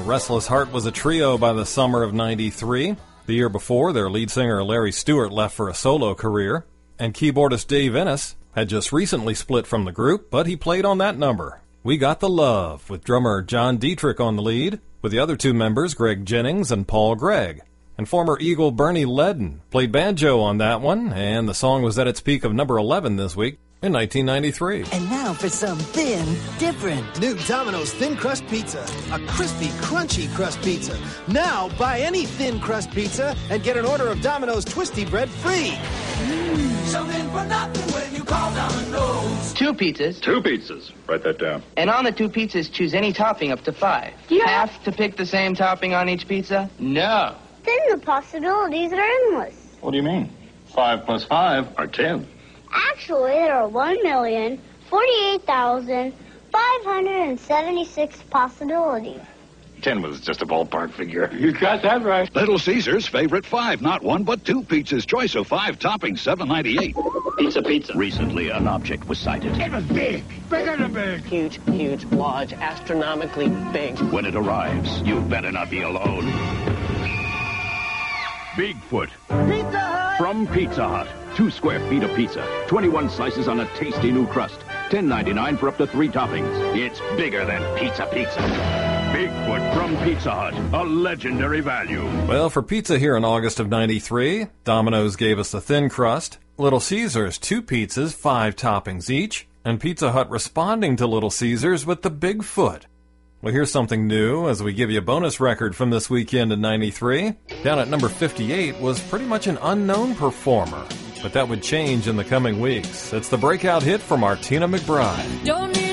Restless Heart was a trio by the summer of '93. The year before, their lead singer Larry Stewart left for a solo career, and keyboardist Dave Ennis had just recently split from the group, but he played on that number. We Got the Love, with drummer John Dietrich on the lead, with the other two members Greg Jennings and Paul Gregg. And former Eagle Bernie Ledden played banjo on that one, and the song was at its peak of number 11 this week in 1993. And now for some thin, different. New Domino's Thin Crust Pizza. A crispy, crunchy crust pizza. Now buy any thin crust pizza and get an order of Domino's Twisty Bread free. Something for nothing when you call Domino's. Two pizzas. Two pizzas. Write that down. And on the two pizzas, choose any topping up to 5. Yeah. Have to pick the same topping on each pizza? No. Then the possibilities are endless. What do you mean? 5 plus 5 are 10. Actually, there are 1,048,576 possibilities. 10 was just a ballpark figure. You got that right. Little Caesars' favorite 5, not 1, but 2 pizzas. Choice of 5 toppings, $7.98. Pizza. Recently, an object was sighted. It was big. Bigger than big. Huge, large, astronomically big. When it arrives, you better not be alone. Bigfoot. Pizza Hut! From Pizza Hut. 2 square feet of pizza. 21 slices on a tasty new crust. $10.99 for up to 3 toppings. It's bigger than pizza. Bigfoot from Pizza Hut. A legendary value. Well, for pizza here in August of '93, Domino's gave us the thin crust, Little Caesars 2 pizzas, 5 toppings each, and Pizza Hut responding to Little Caesars with the Bigfoot. Well, here's something new as we give you a bonus record from this weekend in '93. Down at number 58 was pretty much an unknown performer, but that would change in the coming weeks. It's the breakout hit from Martina McBride. Don't need